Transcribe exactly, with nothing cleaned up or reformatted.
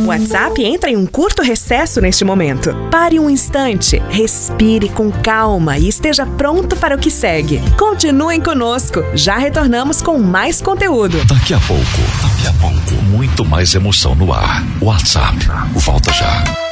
WhatsApp entra em um curto recesso neste momento. Pare um instante, respire com calma e esteja pronto para o que segue. Continuem conosco, já retornamos com mais conteúdo. Daqui a pouco, daqui a pouco, muito mais emoção no ar. WhatsApp, volta já.